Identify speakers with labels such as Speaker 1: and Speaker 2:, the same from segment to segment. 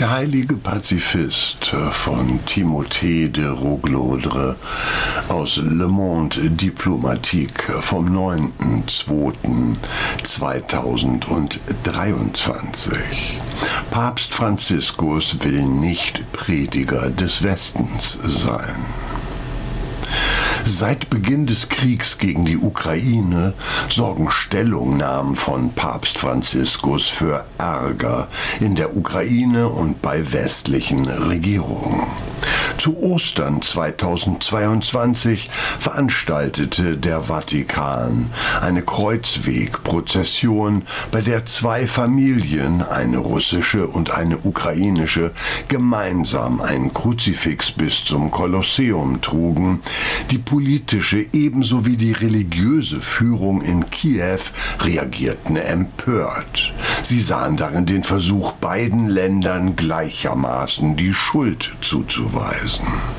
Speaker 1: Der heilige Pazifist von Timothée de Rouglaudre aus Le Monde Diplomatique vom 9.2.2023. Papst Franziskus will nicht Prediger des Westens sein. Seit Beginn des Kriegs gegen die Ukraine sorgen Stellungnahmen von Papst Franziskus für Ärger in der Ukraine und bei westlichen Regierungen. Zu Ostern 2022 veranstaltete der Vatikan eine Kreuzwegprozession, bei der zwei Familien, eine russische und eine ukrainische, gemeinsam ein Kruzifix bis zum Kolosseum trugen. Die politische ebenso wie die religiöse Führung in Kiew reagierten empört. Sie sahen darin den Versuch, beiden Ländern gleichermaßen die Schuld zuzuweisen.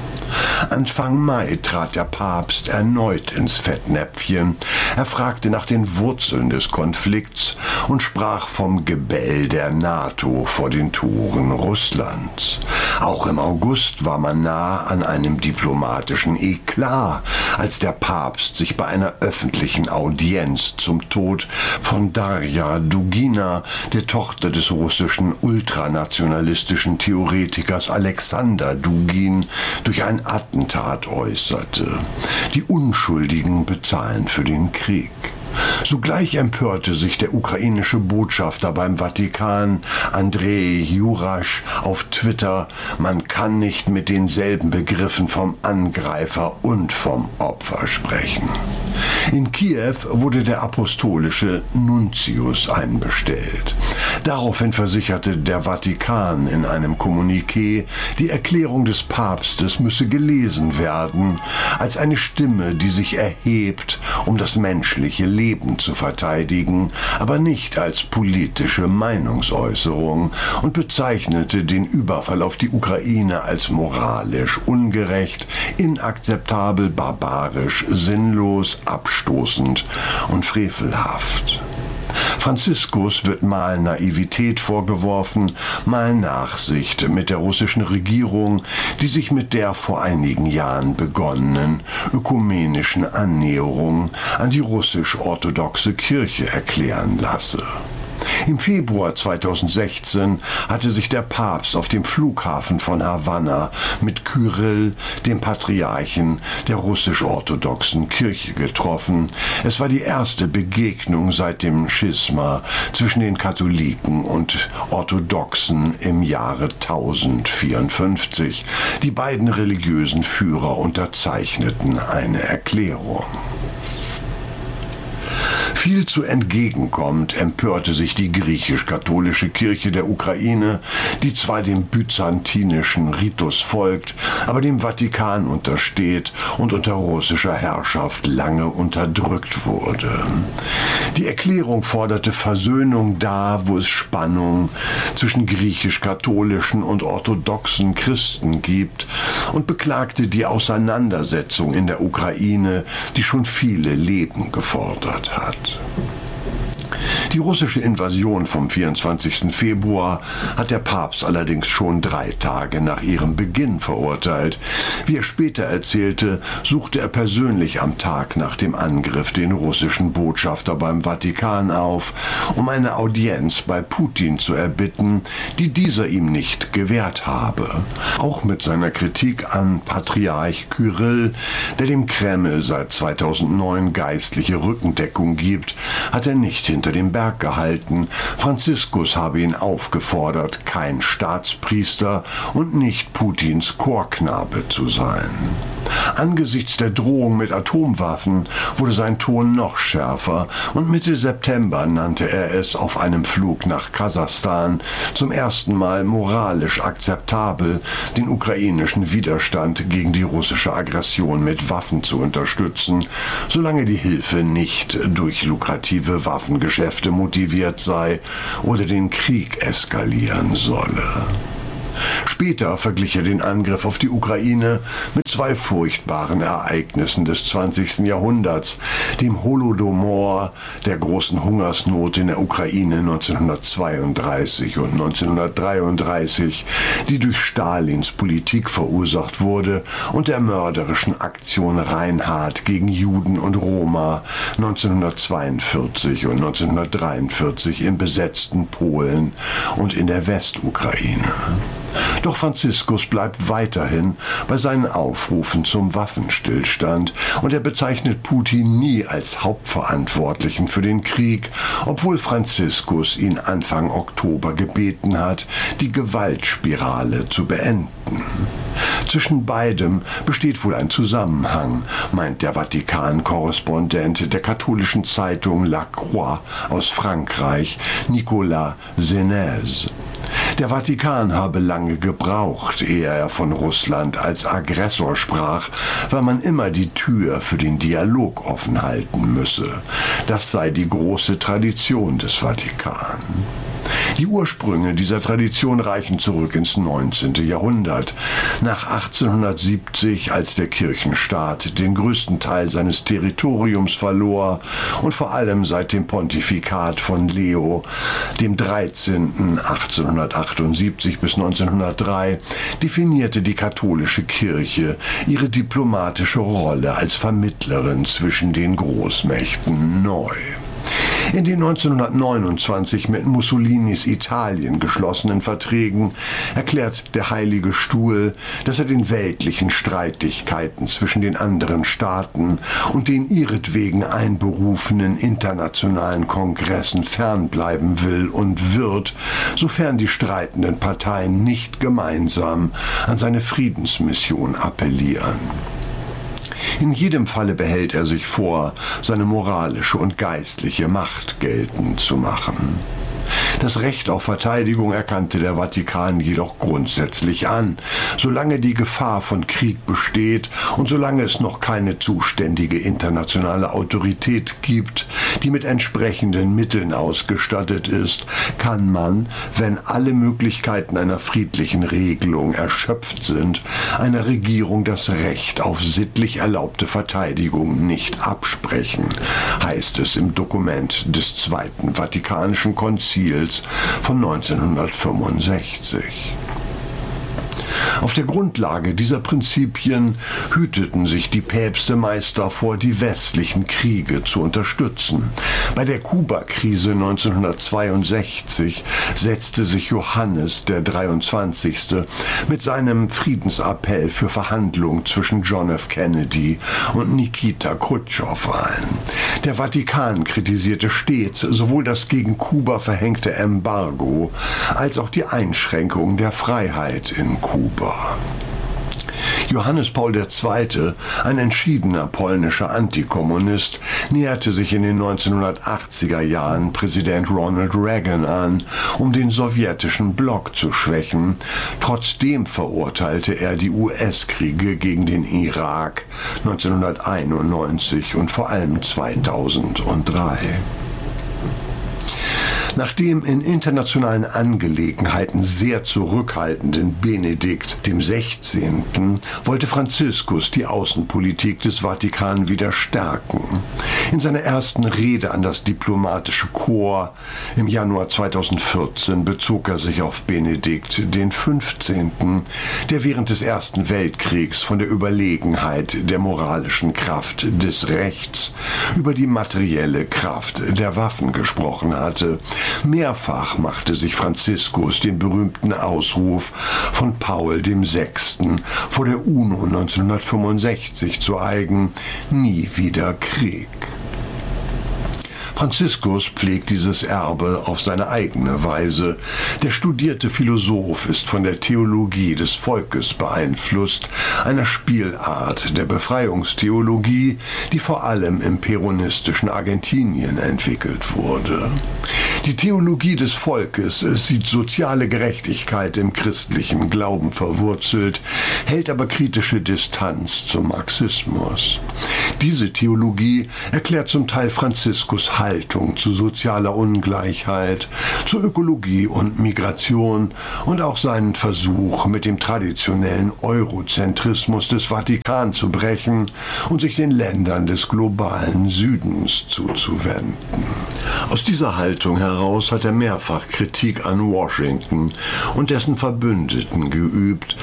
Speaker 1: Anfang Mai trat der Papst erneut ins Fettnäpfchen. Er fragte nach den Wurzeln des Konflikts und sprach vom Gebell der NATO vor den Toren Russlands. Auch im August war man nah an einem diplomatischen Eklat, als der Papst sich bei einer öffentlichen Audienz zum Tod von Darja Dugina, der Tochter des russischen ultranationalistischen Theoretikers Alexander Dugin, durch ein Attentat äußerte. Die Unschuldigen bezahlen für den Krieg. Sogleich empörte sich der ukrainische Botschafter beim Vatikan, Andrei Jurasch, auf Twitter: Man kann nicht mit denselben Begriffen vom Angreifer und vom Opfer sprechen. In Kiew wurde der apostolische Nuntius einbestellt. Daraufhin versicherte der Vatikan in einem Kommuniqué, die Erklärung des Papstes müsse gelesen werden als eine Stimme, die sich erhebt, um das menschliche Leben zu verteidigen, aber nicht als politische Meinungsäußerung, und bezeichnete den Überfall auf die Ukraine als moralisch ungerecht, inakzeptabel, barbarisch, sinnlos, abstoßend und frevelhaft. Franziskus wird mal Naivität vorgeworfen, mal Nachsicht mit der russischen Regierung, die sich mit der vor einigen Jahren begonnenen ökumenischen Annäherung an die russisch-orthodoxe Kirche erklären lasse. Im Februar 2016 hatte sich der Papst auf dem Flughafen von Havanna mit Kyrill, dem Patriarchen der russisch-orthodoxen Kirche, getroffen. Es war die erste Begegnung seit dem Schisma zwischen den Katholiken und Orthodoxen im Jahre 1054. Die beiden religiösen Führer unterzeichneten eine Erklärung. Viel zu entgegenkommend empörte sich die griechisch-katholische Kirche der Ukraine, die zwar dem byzantinischen Ritus folgt, aber dem Vatikan untersteht und unter russischer Herrschaft lange unterdrückt wurde. Die Erklärung forderte Versöhnung da, wo es Spannung zwischen griechisch-katholischen und orthodoxen Christen gibt, und beklagte die Auseinandersetzung in der Ukraine, die schon viele Leben gefordert hat. Die russische Invasion vom 24. Februar hat der Papst allerdings schon 3 Tage nach ihrem Beginn verurteilt. Wie er später erzählte, suchte er persönlich am Tag nach dem Angriff den russischen Botschafter beim Vatikan auf, um eine Audienz bei Putin zu erbitten, die dieser ihm nicht gewährt habe. Auch mit seiner Kritik an Patriarch Kyrill, der dem Kreml seit 2009 geistliche Rückendeckung gibt, hat er nicht hinter dem Berg gehalten. Franziskus habe ihn aufgefordert, kein Staatspriester und nicht Putins Chorknabe zu sein. Angesichts der Drohung mit Atomwaffen wurde sein Ton noch schärfer, und Mitte September nannte er es auf einem Flug nach Kasachstan zum ersten Mal moralisch akzeptabel, den ukrainischen Widerstand gegen die russische Aggression mit Waffen zu unterstützen, solange die Hilfe nicht durch lukrative Waffengeschäfte motiviert sei oder den Krieg eskalieren solle. Später verglich er den Angriff auf die Ukraine mit zwei furchtbaren Ereignissen des 20. Jahrhunderts, dem Holodomor, der großen Hungersnot in der Ukraine 1932 und 1933, die durch Stalins Politik verursacht wurde, und der mörderischen Aktion Reinhard gegen Juden und Roma 1942 und 1943 im besetzten Polen und in der Westukraine. Doch Franziskus bleibt weiterhin bei seinen Aufrufen zum Waffenstillstand und er bezeichnet Putin nie als Hauptverantwortlichen für den Krieg, obwohl Franziskus ihn Anfang Oktober gebeten hat, die Gewaltspirale zu beenden. Zwischen beidem besteht wohl ein Zusammenhang, meint der Vatikan-Korrespondent der katholischen Zeitung La Croix aus Frankreich, Nicolas Senez. Der Vatikan habe lange gebraucht, ehe er von Russland als Aggressor sprach, weil man immer die Tür für den Dialog offen halten müsse. Das sei die große Tradition des Vatikan. Die Ursprünge dieser Tradition reichen zurück ins 19. Jahrhundert. Nach 1870, als der Kirchenstaat den größten Teil seines Territoriums verlor und vor allem seit dem Pontifikat von Leo dem 13. 1878 bis 1903, definierte die katholische Kirche ihre diplomatische Rolle als Vermittlerin zwischen den Großmächten neu. In den 1929 mit Mussolinis Italien geschlossenen Verträgen erklärt der Heilige Stuhl, dass er den weltlichen Streitigkeiten zwischen den anderen Staaten und den ihretwegen einberufenen internationalen Kongressen fernbleiben will und wird, sofern die streitenden Parteien nicht gemeinsam an seine Friedensmission appellieren. In jedem Falle behält er sich vor, seine moralische und geistliche Macht geltend zu machen. Das Recht auf Verteidigung erkannte der Vatikan jedoch grundsätzlich an, solange die Gefahr von Krieg besteht und solange es noch keine zuständige internationale Autorität gibt, die mit entsprechenden Mitteln ausgestattet ist, kann man, wenn alle Möglichkeiten einer friedlichen Regelung erschöpft sind, einer Regierung das Recht auf sittlich erlaubte Verteidigung nicht absprechen, heißt es im Dokument des Zweiten Vatikanischen Konzils von 1965. Auf der Grundlage dieser Prinzipien hüteten sich die Päpste meist davor, die westlichen Kriege zu unterstützen. Bei der Kuba-Krise 1962 setzte sich Johannes der 23. mit seinem Friedensappell für Verhandlungen zwischen John F. Kennedy und Nikita Chruschtschow ein. Der Vatikan kritisierte stets sowohl das gegen Kuba verhängte Embargo als auch die Einschränkung der Freiheit in Kuba. Johannes Paul II., ein entschiedener polnischer Antikommunist, näherte sich in den 1980er Jahren Präsident Ronald Reagan an, um den sowjetischen Block zu schwächen. Trotzdem verurteilte er die US-Kriege gegen den Irak 1991 und vor allem 2003. Nach dem in internationalen Angelegenheiten sehr zurückhaltenden Benedikt XVI. Wollte Franziskus die Außenpolitik des Vatikan wieder stärken. In seiner ersten Rede an das diplomatische Korps im Januar 2014 bezog er sich auf Benedikt XV., der während des Ersten Weltkriegs von der Überlegenheit der moralischen Kraft des Rechts über die materielle Kraft der Waffen gesprochen hatte. Mehrfach machte sich Franziskus den berühmten Ausruf von Paul VI. Vor der UNO 1965 zu eigen: Nie wieder Krieg. Franziskus pflegt dieses Erbe auf seine eigene Weise. Der studierte Philosoph ist von der Theologie des Volkes beeinflusst, einer Spielart der Befreiungstheologie, die vor allem im peronistischen Argentinien entwickelt wurde. Die Theologie des Volkes sieht soziale Gerechtigkeit im christlichen Glauben verwurzelt, hält aber kritische Distanz zum Marxismus. Diese Theologie erklärt zum Teil Franziskus Haltung Haltung zu sozialer Ungleichheit, zu Ökologie und Migration und auch seinen Versuch, mit dem traditionellen Eurozentrismus des Vatikan zu brechen und sich den Ländern des globalen Südens zuzuwenden. Aus dieser Haltung heraus hat er mehrfach Kritik an Washington und dessen Verbündeten geübt.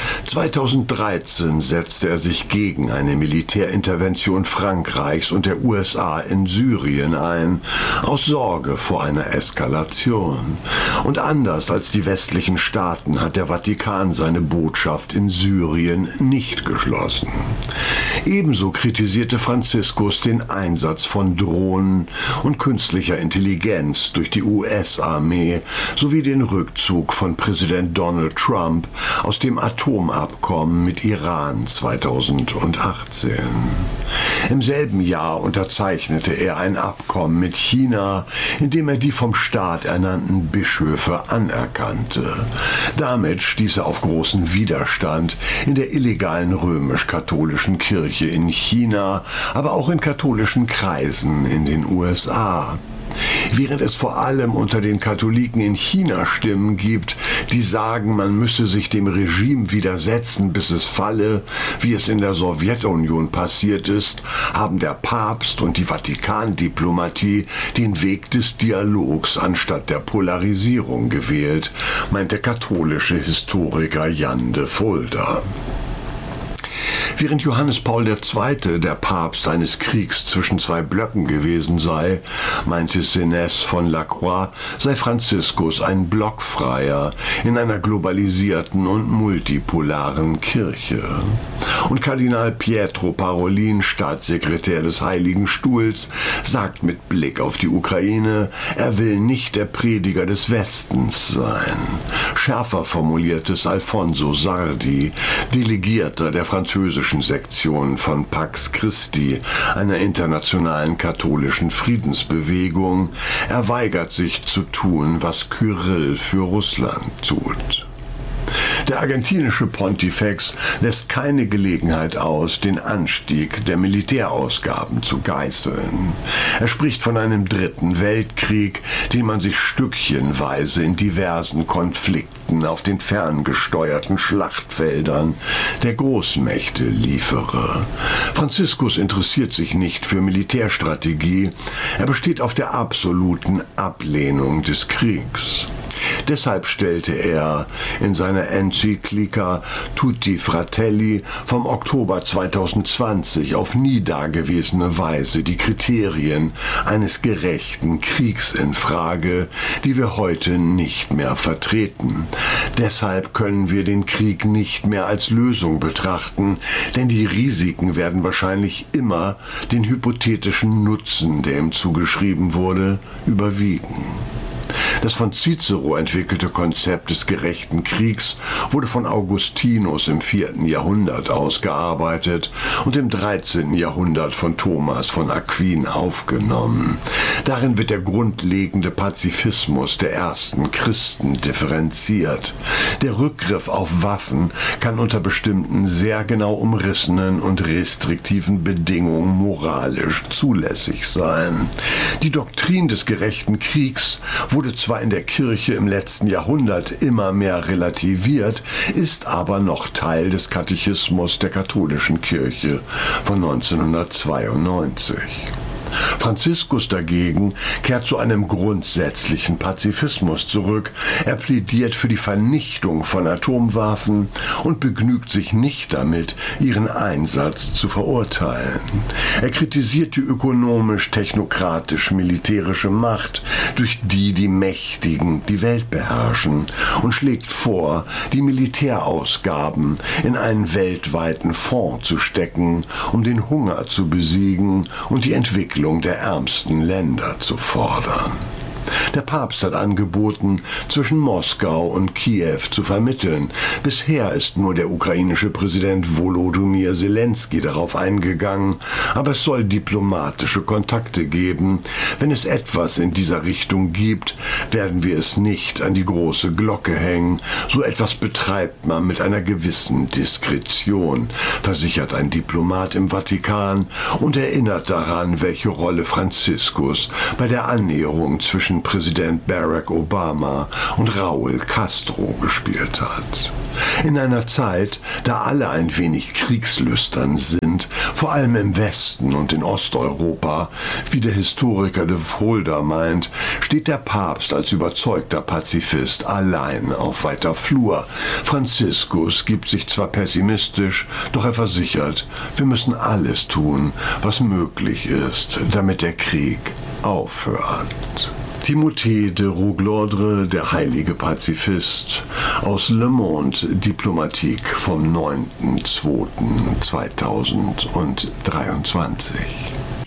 Speaker 1: 2013 setzte er sich gegen eine Militärintervention Frankreichs und der USA in Syrien ein, aus Sorge vor einer Eskalation. Und anders als die westlichen Staaten hat der Vatikan seine Botschaft in Syrien nicht geschlossen. Ebenso kritisierte Franziskus den Einsatz von Drohnen und künstlicher Intelligenz durch die US-Armee sowie den Rückzug von Präsident Donald Trump aus dem Atomabkommen mit Iran 2018. Im selben Jahr unterzeichnete er ein Abkommen mit China, in dem er die vom Staat ernannten Bischöfe anerkannte. Damit stieß er auf großen Widerstand in der illegalen römisch-katholischen Kirche in China, aber auch in katholischen Kreisen in den USA. Während es vor allem unter den Katholiken in China Stimmen gibt, die sagen, man müsse sich dem Regime widersetzen, bis es falle, wie es in der Sowjetunion passiert ist, haben der Papst und die Vatikandiplomatie den Weg des Dialogs anstatt der Polarisierung gewählt, meint der katholische Historiker Jan de Fulda. Während Johannes Paul II. Der Papst eines Kriegs zwischen zwei Blöcken gewesen sei, meinte Sénès von Lacroix, sei Franziskus ein Blockfreier in einer globalisierten und multipolaren Kirche. Und Kardinal Pietro Parolin, Staatssekretär des Heiligen Stuhls, sagt mit Blick auf die Ukraine, er will nicht der Prediger des Westens sein. Schärfer formuliert es Alfonso Sardi, Delegierter der französischen Sektion von Pax Christi, einer internationalen katholischen Friedensbewegung. Er weigert sich zu tun, was Kyrill für Russland tut. Der argentinische Pontifex lässt keine Gelegenheit aus, den Anstieg der Militärausgaben zu geißeln. Er spricht von einem dritten Weltkrieg, den man sich stückchenweise in diversen Konflikten auf den ferngesteuerten Schlachtfeldern der Großmächte liefere. Franziskus interessiert sich nicht für Militärstrategie, er besteht auf der absoluten Ablehnung des Kriegs. Deshalb stellte er in seiner Enzyklika Tutti Fratelli vom Oktober 2020 auf nie dagewesene Weise die Kriterien eines gerechten Kriegs in Frage, die wir heute nicht mehr vertreten. Deshalb können wir den Krieg nicht mehr als Lösung betrachten, denn die Risiken werden wahrscheinlich immer den hypothetischen Nutzen, der ihm zugeschrieben wurde, überwiegen. Das von Cicero entwickelte Konzept des gerechten Kriegs wurde von Augustinus im 4. Jahrhundert ausgearbeitet und im 13. Jahrhundert von Thomas von Aquin aufgenommen. Darin wird der grundlegende Pazifismus der ersten Christen differenziert. Der Rückgriff auf Waffen kann unter bestimmten sehr genau umrissenen und restriktiven Bedingungen moralisch zulässig sein. Die Doktrin des gerechten Kriegs wurde zwar in der Kirche im letzten Jahrhundert immer mehr relativiert, ist aber noch Teil des Katechismus der katholischen Kirche von 1992. Franziskus dagegen kehrt zu einem grundsätzlichen Pazifismus zurück. Er plädiert für die Vernichtung von Atomwaffen und begnügt sich nicht damit, ihren Einsatz zu verurteilen. Er kritisiert die ökonomisch-technokratisch-militärische Macht, durch die die Mächtigen die Welt beherrschen, und schlägt vor, die Militärausgaben in einen weltweiten Fonds zu stecken, um den Hunger zu besiegen und die Entwicklung der ärmsten Länder zu fordern. Der Papst hat angeboten, zwischen Moskau und Kiew zu vermitteln. Bisher ist nur der ukrainische Präsident Volodymyr Zelensky darauf eingegangen, aber es soll diplomatische Kontakte geben. Wenn es etwas in dieser Richtung gibt, werden wir es nicht an die große Glocke hängen. So etwas betreibt man mit einer gewissen Diskretion, versichert ein Diplomat im Vatikan und erinnert daran, welche Rolle Franziskus bei der Annäherung zwischen Präsident Barack Obama und Raúl Castro gespielt hat. In einer Zeit, da alle ein wenig kriegslüstern sind, vor allem im Westen und in Osteuropa, wie der Historiker de Fulda meint, steht der Papst als überzeugter Pazifist allein auf weiter Flur. Franziskus gibt sich zwar pessimistisch, doch er versichert, wir müssen alles tun, was möglich ist, damit der Krieg aufhört. Timothée de Rouglodre, der heilige Pazifist, aus Le Monde Diplomatique vom 9.2.2023.